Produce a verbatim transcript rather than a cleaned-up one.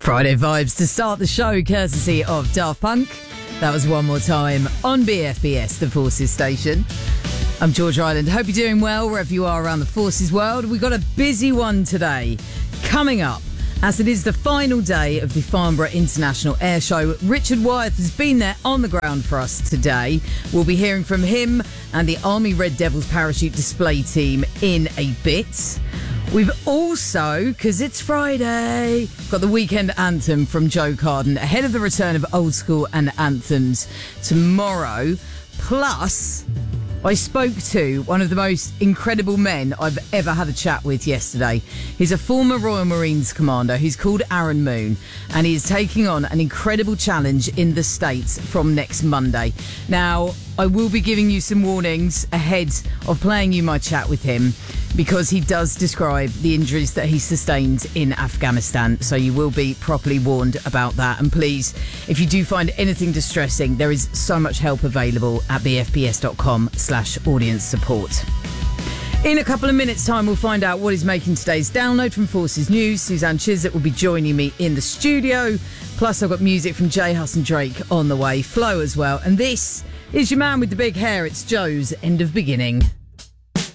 Friday vibes to start the show, courtesy of Daft Punk. That was One More Time on B F B S, the Forces station. I'm George Island. Hope you're doing well wherever you are around the Forces world. We've got a busy one today coming up, as it is the final day of the Farnborough International Air Show. Richard Wyeth has been there on the ground for us today. We'll be hearing from him and the Army Red Devils parachute display team in a bit. We've also, because it's Friday, got the weekend anthem from Joe Carden ahead of the return of Old School and Anthems tomorrow. Plus, I spoke to one of the most incredible men I've ever had a chat with yesterday. He's a former Royal Marines commander. He's called Aaron Moon, and he is taking on an incredible challenge in the States from next Monday. Now, I will be giving you some warnings ahead of playing you my chat with him, because he does describe the injuries that he sustained in Afghanistan. So you will be properly warned about that. And please, if you do find anything distressing, there is so much help available at bfbs.com slash audience support. In a couple of minutes' time, we'll find out what is making today's download from Forces News. Suzanne Chiswick will be joining me in the studio. Plus, I've got music from J Hus and Drake on the way, Flow as well. And this is your man with the big hair. It's Joe's End of Beginning.